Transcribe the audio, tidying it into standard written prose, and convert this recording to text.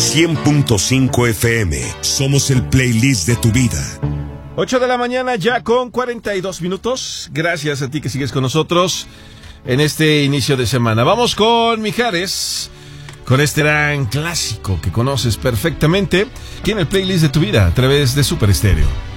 100.5 FM. Somos el playlist de tu vida. 8 de la mañana ya con 42 minutos. Gracias a ti que sigues con nosotros en este inicio de semana. Vamos con Mijares, con este gran clásico que conoces perfectamente aquí en el playlist de tu vida a través de Super Estéreo.